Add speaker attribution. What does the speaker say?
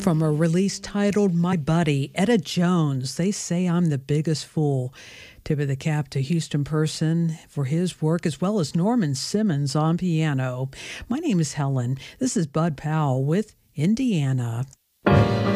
Speaker 1: from a release titled My Buddy, Etta Jones. They say I'm the biggest fool. Tip of the cap to Houston Person for his work, as well as Norman Simmons on piano. My name is Helen. This is Bud Powell with Indiana.